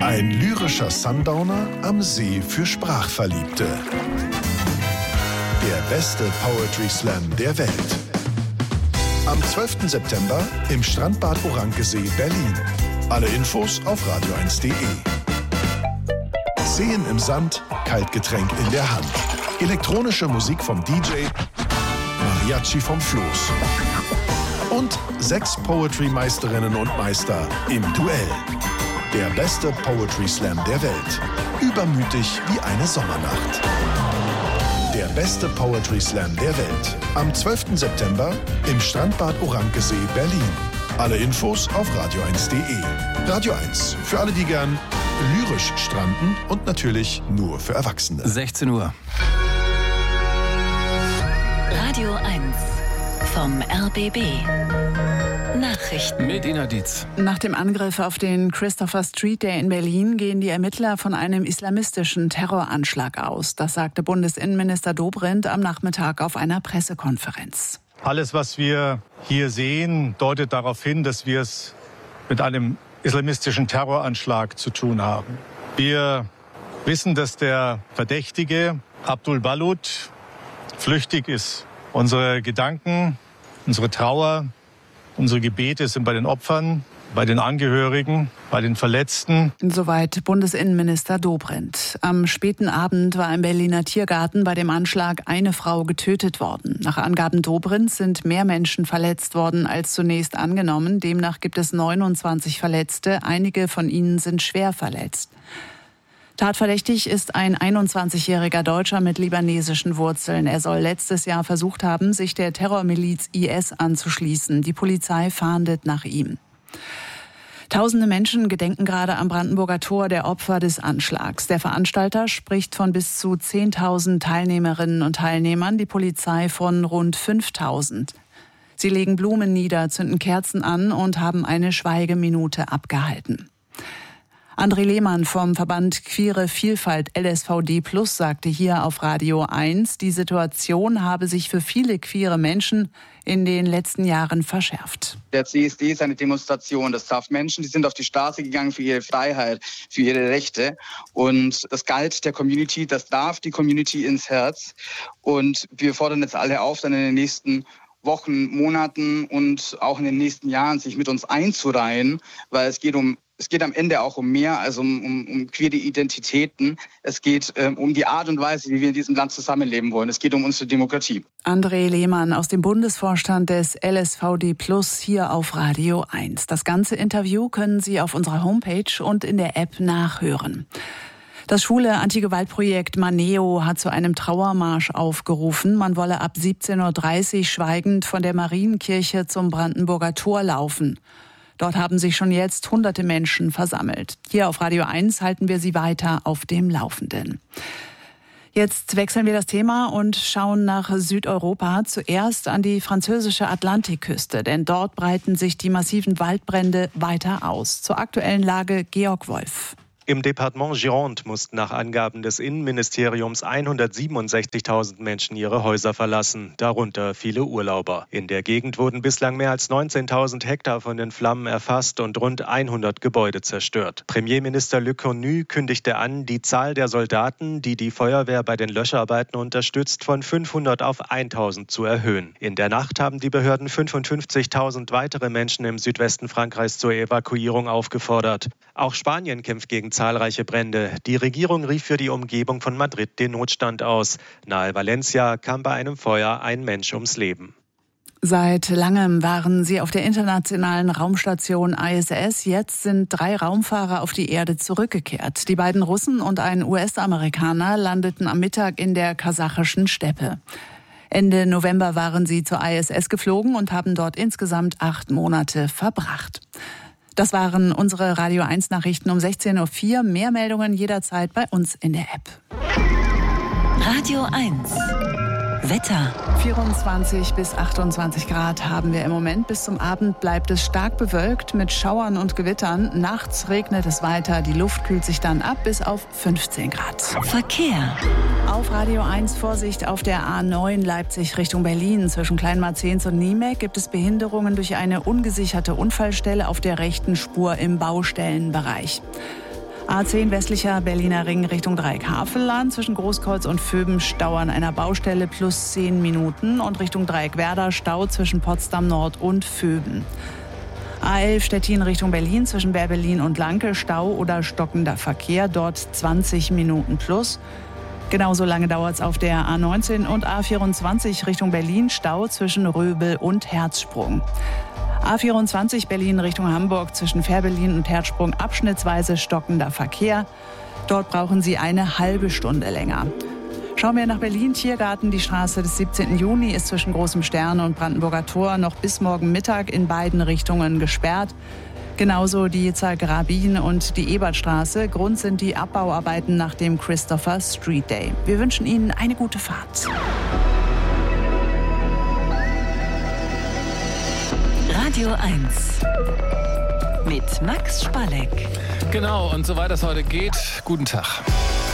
Ein lyrischer Sundowner am See für Sprachverliebte. Der beste Poetry Slam der Welt. Am 12. September im Strandbad Orankesee, Berlin. Alle Infos auf radio1.de. Seen im Sand, Kaltgetränk in der Hand. Elektronische Musik vom DJ, Mariachi vom Floß. Und 6 Poetry-Meisterinnen und Meister im Duell. Der beste Poetry Slam der Welt. Übermütig wie eine Sommernacht. Der beste Poetry Slam der Welt. Am 12. September im Strandbad Orankesee, Berlin. Alle Infos auf radio1.de. Radio 1. Für alle, die gern lyrisch stranden und natürlich nur für Erwachsene. 16 Uhr. Radio 1 vom RBB. Nachrichten. Mit Ina Dietz. Nach dem Angriff auf den Christopher Street Day in Berlin gehen die Ermittler von einem islamistischen Terroranschlag aus. Das sagte Bundesinnenminister Dobrindt am Nachmittag auf einer Pressekonferenz. Alles, was wir hier sehen, deutet darauf hin, dass wir es mit einem islamistischen Terroranschlag zu tun haben. Wir wissen, dass der Verdächtige Abdul Balut flüchtig ist. Unsere Gedanken, unsere Trauer, unsere Gebete sind bei den Opfern, bei den Angehörigen, bei den Verletzten. Soweit Bundesinnenminister Dobrindt. Am späten Abend war im Berliner Tiergarten bei dem Anschlag eine Frau getötet worden. Nach Angaben Dobrindts sind mehr Menschen verletzt worden als zunächst angenommen. Demnach gibt es 29 Verletzte. Einige von ihnen sind schwer verletzt. Tatverdächtig ist ein 21-jähriger Deutscher mit libanesischen Wurzeln. Er soll letztes Jahr versucht haben, sich der Terrormiliz IS anzuschließen. Die Polizei fahndet nach ihm. Tausende Menschen gedenken gerade am Brandenburger Tor der Opfer des Anschlags. Der Veranstalter spricht von bis zu 10.000 Teilnehmerinnen und Teilnehmern, die Polizei von rund 5.000. Sie legen Blumen nieder, zünden Kerzen an und haben eine Schweigeminute abgehalten. André Lehmann vom Verband Queere Vielfalt LSVD Plus sagte hier auf Radio 1, die Situation habe sich für viele queere Menschen in den letzten Jahren verschärft. Der CSD ist eine Demonstration. Das traf Menschen, die sind auf die Straße gegangen für ihre Freiheit, für ihre Rechte. Und das galt der Community, das darf die Community ins Herz. Und wir fordern jetzt alle auf, dann in den nächsten Wochen, Monaten und auch in den nächsten Jahren sich mit uns einzureihen, weil es geht am Ende auch um mehr, also um queere Identitäten. Es geht um die Art und Weise, wie wir in diesem Land zusammenleben wollen. Es geht um unsere Demokratie. André Lehmann aus dem Bundesvorstand des LSVD Plus hier auf Radio 1. Das ganze Interview können Sie auf unserer Homepage und in der App nachhören. Das schwule Antigewaltprojekt Maneo hat zu einem Trauermarsch aufgerufen. Man wolle ab 17.30 Uhr schweigend von der Marienkirche zum Brandenburger Tor laufen. Dort haben sich schon jetzt hunderte Menschen versammelt. Hier auf Radio 1 halten wir Sie weiter auf dem Laufenden. Jetzt wechseln wir das Thema und schauen nach Südeuropa. Zuerst an die französische Atlantikküste, denn dort breiten sich die massiven Waldbrände weiter aus. Zur aktuellen Lage Georg Wolf. Im Departement Gironde mussten nach Angaben des Innenministeriums 167.000 Menschen ihre Häuser verlassen, darunter viele Urlauber. In der Gegend wurden bislang mehr als 19.000 Hektar von den Flammen erfasst und rund 100 Gebäude zerstört. Premierminister Le Cornu kündigte an, die Zahl der Soldaten, die die Feuerwehr bei den Löscharbeiten unterstützt, von 500 auf 1.000 zu erhöhen. In der Nacht haben die Behörden 55.000 weitere Menschen im Südwesten Frankreichs zur Evakuierung aufgefordert. Auch Spanien kämpft gegen zahlreiche Brände. Die Regierung rief für die Umgebung von Madrid den Notstand aus. Nahe Valencia kam bei einem Feuer ein Mensch ums Leben. Seit langem waren sie auf der internationalen Raumstation ISS. Jetzt sind 3 Raumfahrer auf die Erde zurückgekehrt. Die beiden Russen und ein US-Amerikaner landeten am Mittag in der kasachischen Steppe. Ende November waren sie zur ISS geflogen und haben dort insgesamt 8 Monate verbracht. Das waren unsere Radio 1 Nachrichten um 16.04 Uhr. Mehr Meldungen jederzeit bei uns in der App. Radio 1. Wetter. 24 bis 28 Grad haben wir im Moment. Bis zum Abend bleibt es stark bewölkt mit Schauern und Gewittern. Nachts regnet es weiter. Die Luft kühlt sich dann ab bis auf 15 Grad. Verkehr. Auf Radio 1 Vorsicht auf der A9 Leipzig Richtung Berlin. Zwischen Kleinmarzens und Niemek gibt es Behinderungen durch eine ungesicherte Unfallstelle auf der rechten Spur im Baustellenbereich. A10 westlicher Berliner Ring Richtung Dreieck-Havelland. Zwischen Großkreuz und Vöben Stau an einer Baustelle plus 10 Minuten. Und Richtung Dreieck-Werder Stau zwischen Potsdam Nord und Vöben. A11 Stettin Richtung Berlin. Zwischen Bärbelin und Lanke Stau oder stockender Verkehr. Dort 20 Minuten plus. Genauso lange dauert es auf der A19 und A24 Richtung Berlin. Stau zwischen Röbel und Herzsprung. A24 Berlin Richtung Hamburg zwischen Fährberlin und Herzsprung abschnittsweise stockender Verkehr. Dort brauchen Sie eine halbe Stunde länger. Schauen wir nach Berlin. Tiergarten, die Straße des 17. Juni ist zwischen Großem Stern und Brandenburger Tor noch bis morgen Mittag in beiden Richtungen gesperrt. Genauso die Zagrabin und die Ebertstraße. Grund sind die Abbauarbeiten nach dem Christopher Street Day. Wir wünschen Ihnen eine gute Fahrt. Radio 1 mit Max Spalleck. Genau, und soweit es heute geht, guten Tag.